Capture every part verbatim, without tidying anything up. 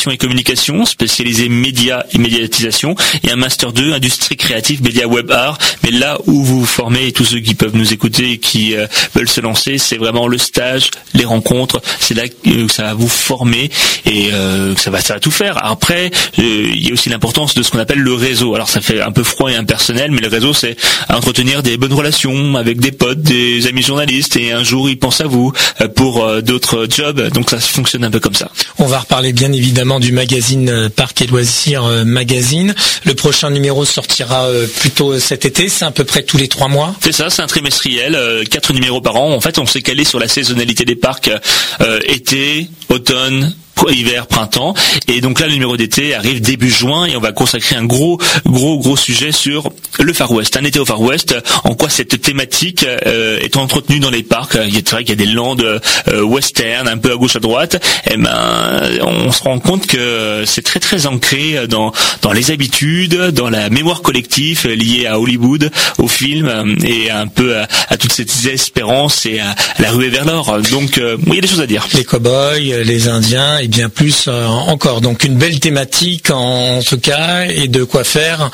information et communication, spécialisé médias et médiatisation, et un master deux, industrie créative, médias web art. Mais là où vous vous formez, et tous ceux qui peuvent nous écouter et qui euh, veulent se lancer, c'est vraiment le stage, les rencontres, c'est là que ça va vous former et euh, ça va ça va tout faire. Après, euh, il y a aussi l'importance de ce qu'on appelle le réseau. Alors ça fait un peu froid et impersonnel, mais le réseau, c'est entretenir des bonnes relations avec des potes, des amis journalistes, et un jour ils pensent à vous pour euh, d'autres jobs. Donc ça fonctionne un peu comme ça. On va reparler bien évidemment du magazine Parc et Loisirs euh, Magazine. Le prochain numéro sortira euh, plutôt cet été, c'est à peu près tous les trois mois. C'est ça, c'est un trimestriel, euh, quatre numéros par an. En fait, on s'est calé sur la saisonnalité des parcs, euh, été, automne, hiver, printemps, et donc là le numéro d'été arrive début juin et on va consacrer un gros gros gros sujet sur le Far West, un été au Far West, en quoi cette thématique euh, est entretenue dans les parcs. Il y a, c'est vrai qu'il y a des landes euh, western un peu à gauche à droite, et ben on se rend compte que c'est très très ancré dans dans les habitudes, dans la mémoire collective liée à Hollywood, au film et un peu à, à toutes ces espérances et à, à la ruée vers l'or. Donc euh, il y a des choses à dire. Les cow-boys, les Indiens et bien plus euh, encore. Donc une belle thématique en, en tout cas, et de quoi faire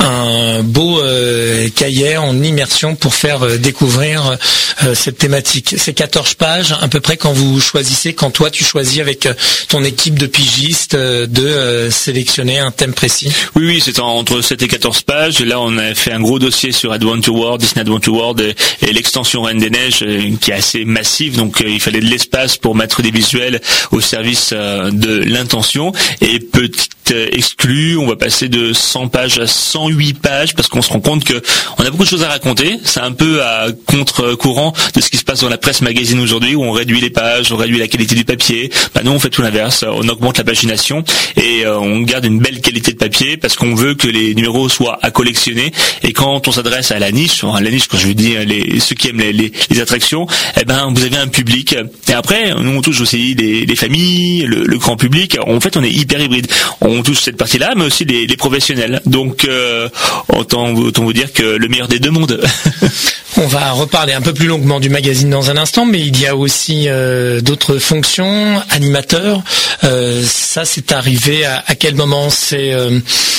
un beau euh, cahier en immersion pour faire euh, découvrir euh, cette thématique. C'est quatorze pages à peu près quand vous choisissez, quand toi tu choisis avec euh, ton équipe de pigistes euh, de euh, sélectionner un thème précis. Oui, oui, c'est entre sept et quatorze pages. Là, on a fait un gros dossier sur Adventure World, Disney Adventure World et, et l'extension Reine des Neiges euh, qui est assez massive. Donc, euh, il fallait de l'espace pour mettre des visuels au service euh, de l'intention. Et petite euh, exclue, on va passer de cent pages à cent huit pages parce qu'on se rend compte que on a beaucoup de choses à raconter. C'est un peu à contre-courant de ce qui se passe dans la presse magazine aujourd'hui où on réduit les pages, on réduit la qualité du papier. Bah, nous, on fait tout l'inverse. On augmente la pagination et euh, on garde une belle qualité de papier parce qu'on veut que les numéros soient à collectionner. Et quand on s'adresse à la niche, à la niche, quand je veux dire les, ceux qui aiment les, les, les attractions, eh ben, vous avez un public. Et après, nous, on touche aussi les, les familles, le, le grand public. En fait, on est hyper hybride. On touche cette partie-là, mais aussi les, les professionnels. Donc, euh, autant, autant vous dire que le meilleur des deux mondes. On va reparler un peu plus longuement du magazine dans un instant, mais il y a aussi euh, d'autres fonctions, animateurs. Euh, ça, c'est arrivé à, à quel moment? C'est euh,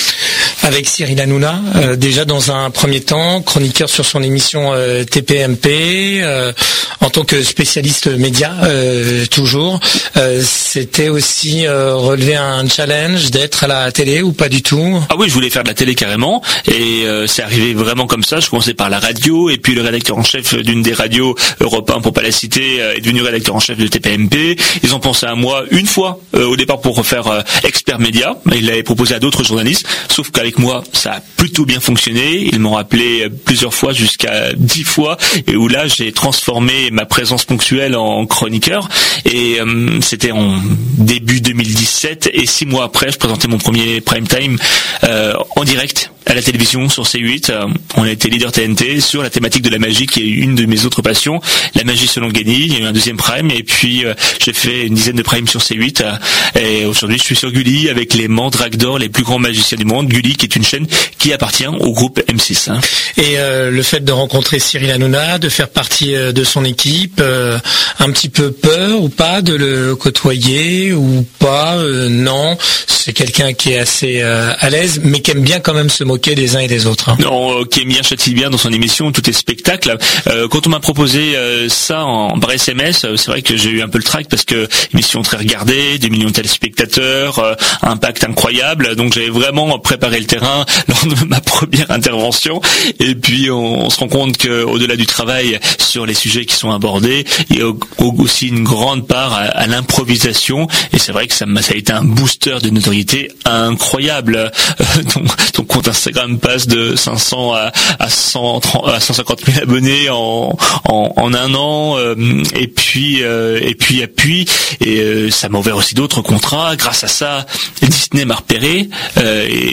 avec Cyril Hanouna, euh, déjà dans un premier temps, chroniqueur sur son émission euh, T P M P, euh, en tant que spécialiste média, euh, toujours. Euh, c'était aussi euh, relever un challenge d'être à la télé ou pas du tout? Ah oui, je voulais faire de la télé carrément, et euh, c'est arrivé vraiment comme ça. Je commençais par la radio, et puis le rédacteur en chef d'une des radios Europe un, pour pas la citer, euh, est devenu rédacteur en chef de T P M P. Ils ont pensé à moi une fois euh, au départ pour faire euh, expert média. Ils l'avaient proposé à d'autres journalistes, sauf qu'avec moi ça a plutôt bien fonctionné. Ils m'ont appelé plusieurs fois, jusqu'à dix fois, et où là j'ai transformé ma présence ponctuelle en chroniqueur. Et euh, c'était en début deux mille dix-sept, et six mois après je présentais mon premier prime time euh, en direct à la télévision sur C huit. Euh, on a été leader T N T sur la thématique de la magie, qui est une de mes autres passions, la magie selon Gagny. Il y a eu un deuxième prime, et puis euh, j'ai fait une dizaine de primes sur C huit, euh, et aujourd'hui je suis sur Gulli avec les mandrakes d'or, les plus grands magiciens du monde. Gulli, qui est une chaîne qui appartient au groupe M six. Hein. Et euh, le fait de rencontrer Cyril Hanouna, de faire partie euh, de son équipe, euh, un petit peu peur ou pas de le côtoyer ou pas? euh, Non, c'est quelqu'un qui est assez euh, à l'aise, mais qui aime bien quand même se moquer des uns et des autres. Hein. Non, euh, qui aime bien châtie bien dans son émission, tout est spectacle. Euh, quand on m'a proposé euh, ça en par S M S, euh, c'est vrai que j'ai eu un peu le trac parce que émission très regardée, des millions de téléspectateurs, euh, impact incroyable. Donc j'avais vraiment préparé le terrain lors de ma première intervention. Et puis on, on se rend compte que au-delà du travail sur les sujets qui sont abordés, il y a aussi une grande part à, à l'improvisation. Et c'est vrai que ça, ça a été un booster de notoriété incroyable. Euh, ton, ton compte Instagram passe de cinq cents à, à, cent trente, à cent cinquante mille abonnés en, en, en un an. Euh, et puis euh, et puis et puis et euh, ça m'a ouvert aussi d'autres contrats. Grâce à ça, Disney m'a repéré. Euh, et grâce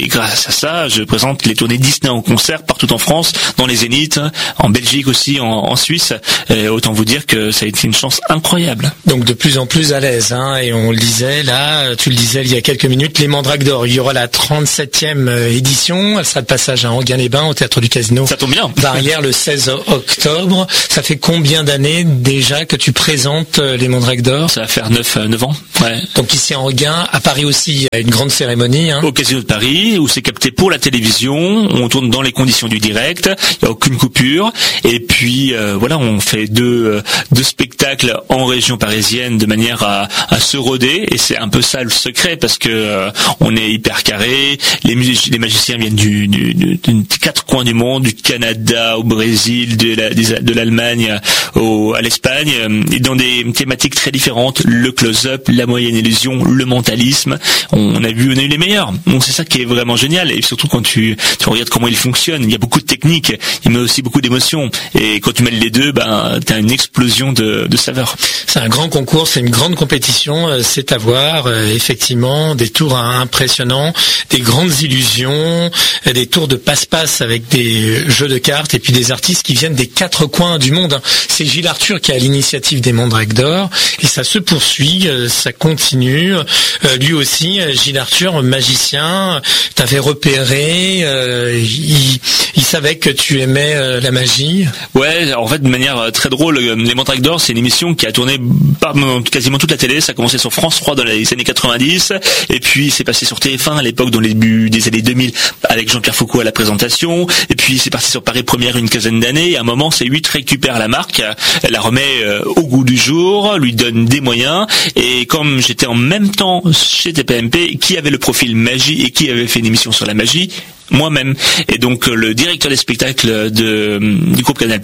à ça, je présente les tournées Disney en concert partout en France, dans les Zéniths, en Belgique aussi, en, en Suisse. Et autant vous dire que ça a été une chance incroyable. Donc de plus en plus à l'aise, hein, et on le disait là, tu le disais il y a quelques minutes, les Mandraques d'Or. Il y aura la trente-septième édition, elle sera de passage à Enghien-les-Bains au Théâtre du Casino. Ça tombe bien. Barrière le seize octobre. Ça fait combien d'années déjà que tu présentes les Mandraques d'Or? Ça va faire neuf ans. Ouais. Donc ici à Enghien, à Paris aussi, il y a une grande cérémonie. Hein. Au Casino de Paris, où c'est capté pour la télévision, on tourne dans les conditions du direct, il n'y a aucune coupure, et puis euh, voilà, on fait deux, euh, deux spectacles en région parisienne de manière à, à se roder, et c'est un peu ça le secret, parce que euh, on est hyper carré, les, music- les magiciens viennent du, du, du, du quatre coins du monde, du Canada au Brésil, de, la, de l'Allemagne au, à l'Espagne, et dans des thématiques très différentes, le close-up, la moyenne illusion, le mentalisme. On a vu, on a eu les meilleurs. Donc c'est ça qui est vraiment génial, et surtout quand tu, tu regardes comment il fonctionne, il y a beaucoup de techniques, il met aussi beaucoup d'émotions, et quand tu mêles les deux, ben t'as une explosion de, de saveurs. C'est un grand concours, c'est une grande compétition, c'est à voir, effectivement, des tours impressionnants, des grandes illusions, des tours de passe-passe avec des jeux de cartes, et puis des artistes qui viennent des quatre coins du monde. C'est Gilles Arthur qui a l'initiative des Mandraques d'Or, et ça se poursuit, ça continue. Lui aussi, Gilles Arthur, magicien, t'avais repéré, euh, il, il savait que tu aimais euh, la magie. Ouais, en fait, de manière très drôle, les Mandraques d'Or, c'est une émission qui a tourné par quasiment toute la télé. Ça a commencé sur France trois dans les années quatre-vingt-dix, et puis c'est passé sur T F un à l'époque, dans les débuts des années deux mille, avec Jean-Pierre Foucault à la présentation, et puis c'est parti sur Paris Première une quinzaine d'années, et à un moment, C huit récupère la marque, elle la remet euh, au goût du jour, lui donne des moyens, et comme j'étais en même temps chez T P M P, qui avait le profil magie et qui avait fait une émission sur la magie, moi-même. Et donc le directeur des spectacles de, du groupe Canal+,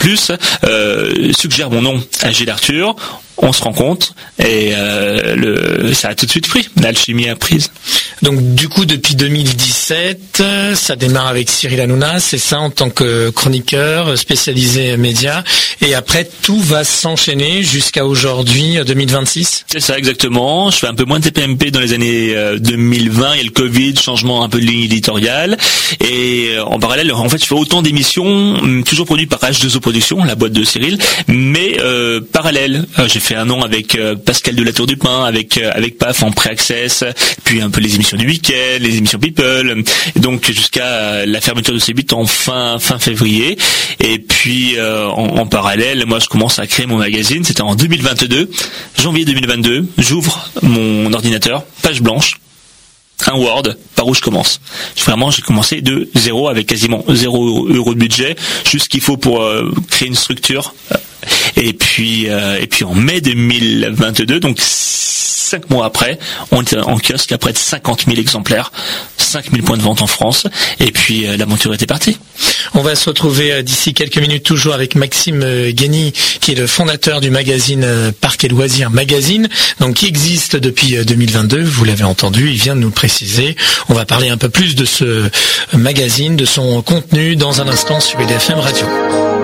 euh, suggère mon nom à Gilles Arthur. On se rencontre, et euh, le, ça a tout de suite pris. L'alchimie a prise. Donc du coup, depuis deux mille dix-sept, ça démarre avec Cyril Hanouna, c'est ça, en tant que chroniqueur spécialisé médias, et après tout va s'enchaîner jusqu'à aujourd'hui, deux mille vingt-six. C'est ça, exactement. Je fais un peu moins de T P M P dans les années deux mille vingt, il y a le Covid, changement un peu de ligne éditoriale, et euh, en parallèle, en fait, je fais autant d'émissions, toujours produites par H deux O Productions, la boîte de Cyril, mais euh, parallèle, euh, j'ai fait un an avec euh, Pascal de la Tour du Pin, avec euh, avec P A F en pré-access, puis un peu les émissions du week-end, les émissions People, donc jusqu'à la fermeture de C huit en fin fin février. Et puis euh, en, en parallèle, moi je commence à créer mon magazine. C'était en deux mille vingt-deux, janvier deux mille vingt-deux. J'ouvre mon ordinateur, page blanche, un Word, par où je commence. Vraiment, j'ai commencé de zéro, avec quasiment zéro euro de budget, juste ce qu'il faut pour euh, créer une structure. Et puis, euh, et puis en mai deux mille vingt-deux, donc cinq mois après, on était en kiosque à près de cinquante mille exemplaires, cinq mille points de vente en France, et puis euh, l'aventure était partie. On va se retrouver euh, d'ici quelques minutes toujours avec Maxime euh, Guény, qui est le fondateur du magazine euh, Parc et Loisirs Magazine, donc qui existe depuis euh, deux mille vingt-deux, vous l'avez entendu, il vient de nous le préciser. On va parler un peu plus de ce magazine, de son contenu dans un instant sur B D F M Radio.